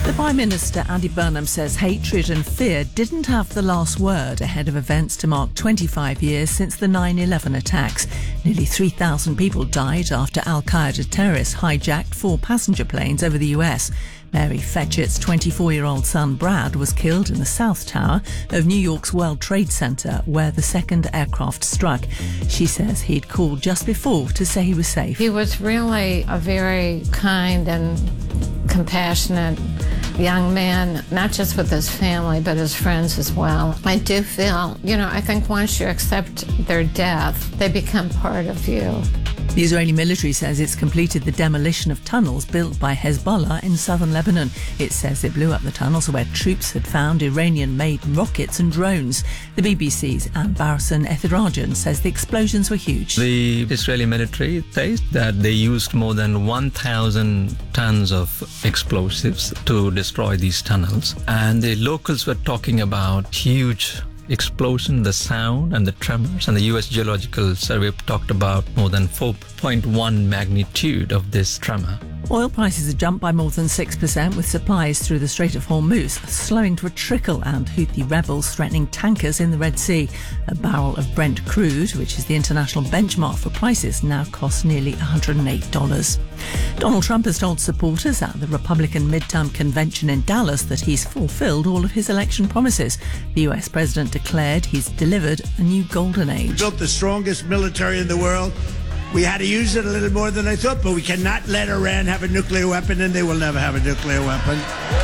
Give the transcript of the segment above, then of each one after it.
The Prime Minister, Andy Burnham, says hatred and fear didn't have the last word ahead of events to mark 25 years since the 9/11 attacks. Nearly 3,000 people died after Al-Qaeda terrorists hijacked 4 passenger planes over the US. Mary Fetchett's 24-year-old son Brad was killed in the South Tower of New York's World Trade Center, where the second aircraft struck. She says he'd called just before to say he was safe. He was really a very kind and compassionate young man, not just with his family, but his friends as well. I do feel, I think once you accept their death, they become part of you. The Israeli military says it's completed the demolition of tunnels built by Hezbollah in southern Lebanon. It says it blew up the tunnels where troops had found Iranian-made rockets and drones. The BBC's Ann Barrison Ethirajan says the explosions were huge. The Israeli military says that they used more than 1,000 tons of explosives to destroy these tunnels. And the locals were talking about huge explosion, the sound and the tremors, and the US Geological Survey talked about more than 4.1 magnitude of this tremor. Oil prices have jumped by more than 6%, with supplies through the Strait of Hormuz slowing to a trickle and Houthi rebels threatening tankers in the Red Sea. A barrel of Brent crude, which is the international benchmark for prices, now costs nearly $108. Donald Trump has told supporters at the Republican midterm convention in Dallas that he's fulfilled all of his election promises. The US president declared he's delivered a new golden age. We built the strongest military in the world. We had to use it a little more than I thought, but we cannot let Iran have a nuclear weapon, and they will never have a nuclear weapon.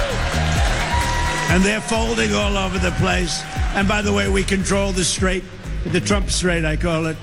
And they're folding all over the place. And by the way, we control the strait, the Trump Strait, I call it.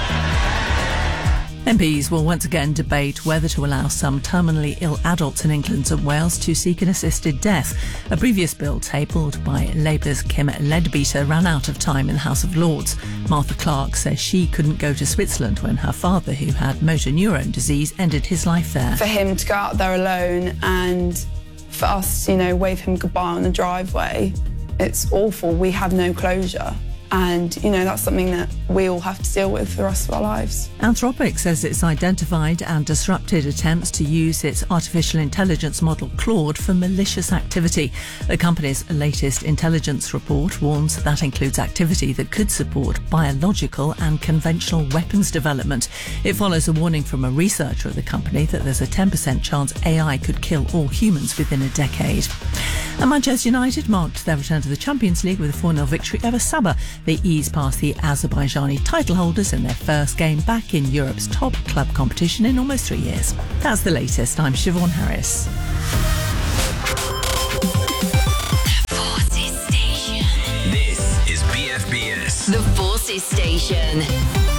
MPs will once again debate whether to allow some terminally ill adults in England and Wales to seek an assisted death. A previous bill tabled by Labour's Kim Leadbeater ran out of time in the House of Lords. Martha Clark says she couldn't go to Switzerland when her father, who had motor neurone disease, ended his life there. For him to go out there alone and for us, wave him goodbye on the driveway, it's awful. We have no closure. And, that's something that we all have to deal with for the rest of our lives. Anthropic says it's identified and disrupted attempts to use its artificial intelligence model Claude for malicious activity. The company's latest intelligence report warns that includes activity that could support biological and conventional weapons development. It follows a warning from a researcher at the company that there's a 10% chance AI could kill all humans within a decade. And Manchester United marked their return to the Champions League with a 4-0 victory over Sabah. They eased past the Azerbaijani title holders in their first game back in Europe's top club competition in almost 3 years. That's the latest. I'm Siobhan Harris. The Forces Station. This is BFBS. The Forces Station.